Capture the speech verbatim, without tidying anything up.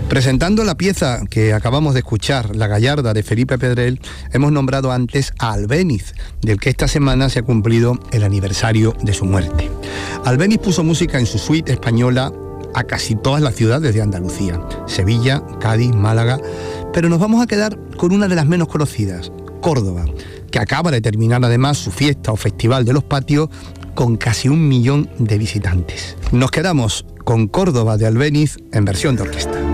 Presentando la pieza que acabamos de escuchar, La Gallarda de Felipe Pedrell, hemos nombrado antes a Albéniz, del que esta semana se ha cumplido el aniversario de su muerte. Albéniz puso música en su suite española a casi todas las ciudades de Andalucía, Sevilla, Cádiz, Málaga, pero nos vamos a quedar con una de las menos conocidas, Córdoba, que acaba de terminar además su fiesta o festival de los patios con casi un millón de visitantes. Nos quedamos con Córdoba de Albéniz en versión de orquesta.